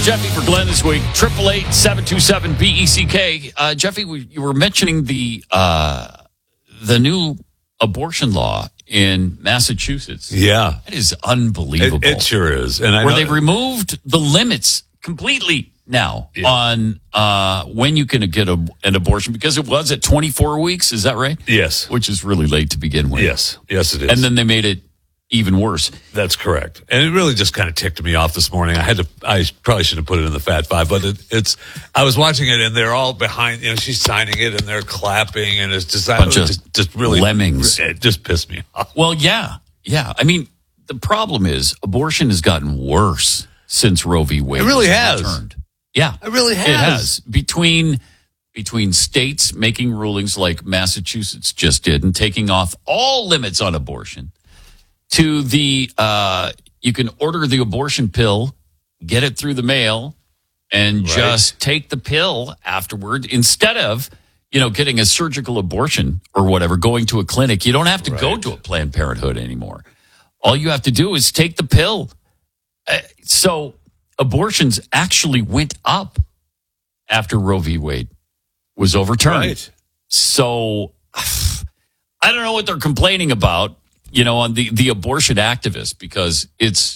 Jeffy for Glenn this week. 888-727-BECK. Jeffy, you were mentioning the new abortion law in Massachusetts. Yeah. It is unbelievable. It sure is. And I where know they've removed the limits completely now on when you can get an abortion, because it was at 24 weeks. Is that right? Yes. Which is really late to begin with. Yes, it is. And then they made it even worse. That's correct. And it really just kind of ticked me off this morning. I probably should have put it in the Fat Five, but I was watching it and they're all behind, she's signing it and they're clapping and it's just, just really lemmings. It just pissed me off. Well, yeah. I mean, the problem is abortion has gotten worse since Roe v. Wade. It really has. Returned. Yeah. It really has. It has. Between states making rulings like Massachusetts just did and taking off all limits on abortion, to the you can order the abortion pill, get it through the mail, and just take the pill afterward instead of getting a surgical abortion or whatever, going to a clinic. You don't have to go to a Planned Parenthood anymore. All you have to do is take the pill. So abortions actually went up after Roe v. Wade was overturned. Right. So I don't know what they're complaining about, on the abortion activists, because it's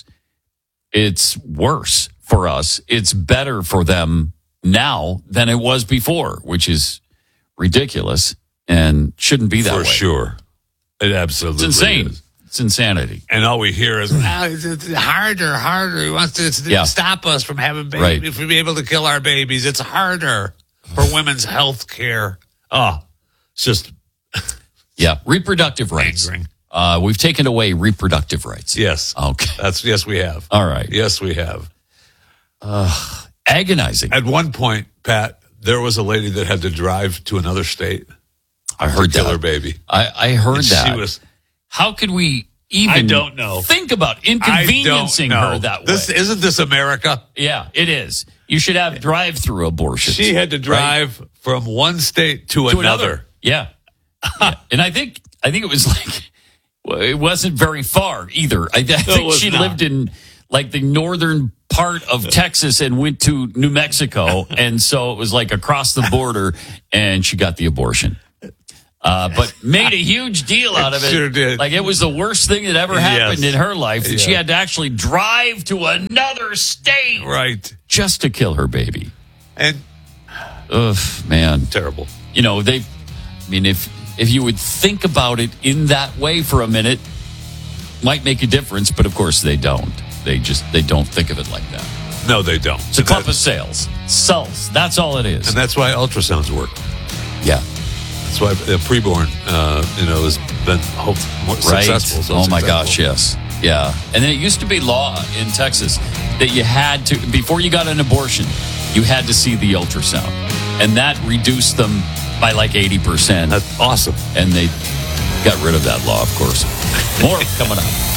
worse for us. It's better for them now than it was before, which is ridiculous and shouldn't be that way. For sure. It absolutely It's insane. is. It's insanity. And all we hear is, it's harder. He wants to stop us from having babies, from being able to kill our babies. It's harder for women's health care. Oh, it's just... Yeah, reproductive rights. Angering. We've taken away reproductive rights. Yes. Okay. Yes, we have. All right. Yes, we have. Agonizing. At one point, Pat, there was a lady that had to drive to another state. I heard to kill that. her baby. I heard that. She was... How could we even I don't know. think about inconveniencing her that way? Isn't this America? Yeah, it is. You should have drive-through abortions. She had to drive from one state to another. Yeah. And I think it was it wasn't very far either. I think she lived in the northern part of Texas and went to New Mexico. And so it was across the border, and she got the abortion. But made a huge deal out of it. Sure did. It was the worst thing that ever happened in her life. And she had to actually drive to another state. Right. Just to kill her baby. And... Ugh, man. Terrible. If you would think about it in that way for a minute, might make a difference. But of course they don't. They don't think of it like that. No, they don't. It's a clump of cells. That's all it is. And that's why ultrasounds work. Yeah. That's why the preborn, has been more successful. So oh my gosh, yes. Yeah. And then it used to be law in Texas that you had to, before you got an abortion, you had to see the ultrasound. And that reduced them by 80%. That's awesome. And they got rid of that law, of course. More coming up.